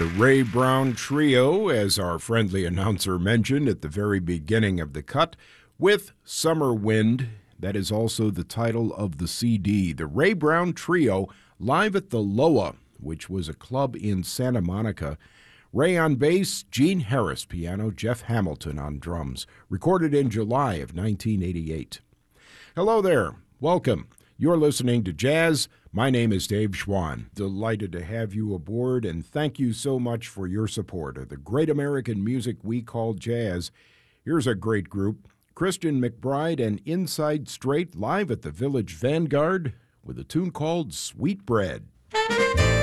The Ray Brown Trio, as our friendly announcer mentioned at the very beginning of the cut, with Summer Wind. That is also the title of the CD. The Ray Brown Trio, live at the Loa, which was a club in Santa Monica. Ray on bass, Gene Harris piano, Jeff Hamilton on drums. Recorded in July of 1988. Hello there. Welcome. You're listening to Jazz. My name is Dave Schwann. Delighted to have you aboard, and thank you so much for your support of the great American music we call jazz. Here's a great group. Christian McBride and Inside Straight live at the Village Vanguard with a tune called Sweet Bread.